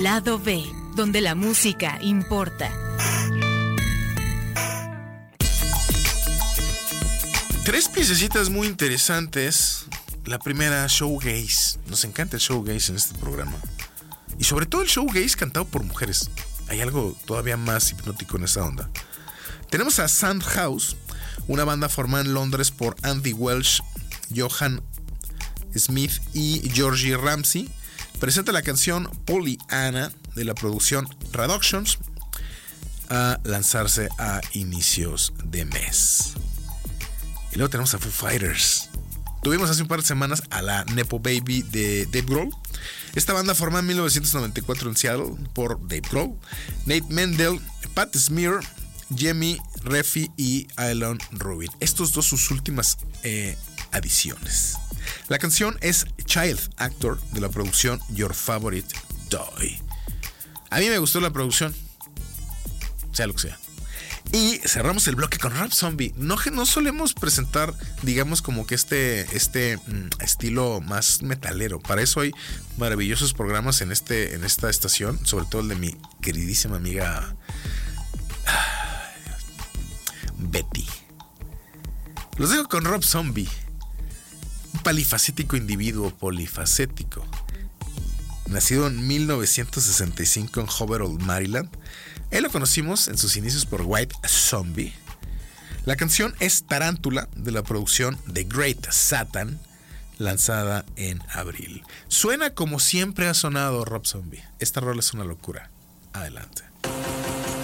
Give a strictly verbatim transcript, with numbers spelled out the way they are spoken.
Lado B, donde la música importa. Tres piececitas muy interesantes. La primera, showgaze. Nos encanta el showgaze en este programa. Y sobre todo el showgaze cantado por mujeres. Hay algo todavía más hipnótico en esa onda. Tenemos a Soundhouse, una banda formada en Londres por Andy Welsh, Johan Smith y Georgie Ramsey. Presenta la canción Pollyanna de la producción Reductions, a lanzarse a inicios de mes. Y luego tenemos a Foo Fighters. Tuvimos hace un par de semanas a la Nepo Baby de Dave Grohl. Esta banda formada en mil novecientos noventa y cuatro en Seattle por Dave Grohl, Nate Mendel, Pat Smear, Jamie Refi y Alan Rubin. Estos dos sus últimas eh, adiciones. La canción es Child Actor de la producción Your Favorite Toy. A mí me gustó la producción, sea lo que sea. Y cerramos el bloque con Rob Zombie. No, no solemos presentar, digamos, como que este, este mm, estilo más metalero. Para eso hay maravillosos programas en, este, en esta estación, sobre todo el de mi queridísima amiga Betty. Los dejo con Rob Zombie, un polifacético individuo polifacético. Nacido en mil novecientos sesenta y cinco en Overall, Maryland. Él lo conocimos en sus inicios por White Zombie. La canción es Tarántula de la producción The Great Satan, lanzada en abril. Suena como siempre ha sonado Rob Zombie. Esta rola es una locura. Adelante.